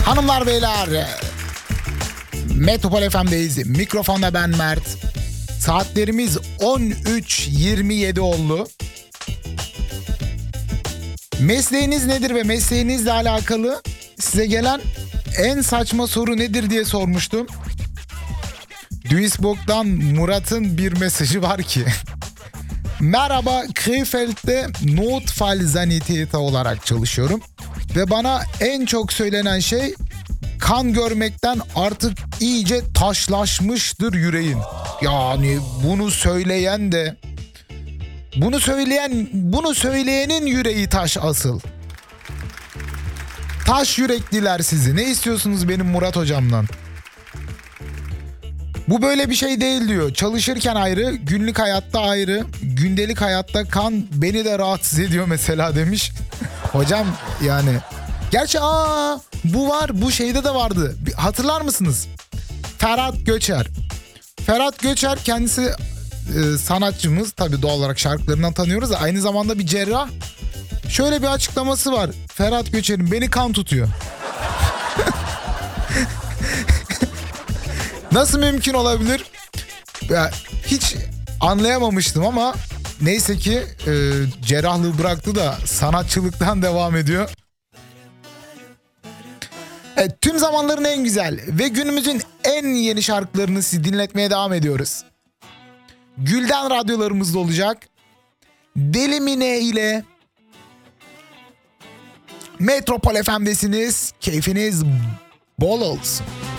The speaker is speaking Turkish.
Hanımlar beyler, Metropol FM'deyiz. Mikrofonda ben Mert. Saatlerimiz 13.27 oldu. Mesleğiniz nedir ve mesleğinizle alakalı size gelen en saçma soru nedir diye sormuştum. Duisburg'dan Murat'ın bir mesajı var ki merhaba, Krefeld'de Notfallsanitäter olarak çalışıyorum ve bana en çok söylenen şey kan görmekten artık iyice taşlaşmıştır yüreğin. Yani bunu söyleyenin yüreği taş asıl. Taş yürekliler sizi. Ne istiyorsunuz benim Murat hocamdan? Bu böyle bir şey değil diyor. Çalışırken ayrı, günlük hayatta ayrı, gündelik hayatta kan beni de rahatsız ediyor mesela demiş. Hocam yani. Gerçi bu var, bu şeyde de vardı. Hatırlar mısınız? Ferhat Göçer. Ferhat Göçer kendisi sanatçımız. Tabii doğal olarak şarkılarından tanıyoruz da aynı zamanda bir cerrah. Şöyle bir açıklaması var. Ferhat Göçer'in beni kan tutuyor. Nasıl mümkün olabilir? Ya, hiç anlayamamıştım ama neyse ki cerrahlığı bıraktı da sanatçılıktan devam ediyor. Evet, tüm zamanların en güzel ve günümüzün en yeni şarkılarını sizi dinletmeye devam ediyoruz. Gülden radyolarımızda olacak. Deli Mine ile Metropol FM'desiniz. Keyfiniz bol olsun.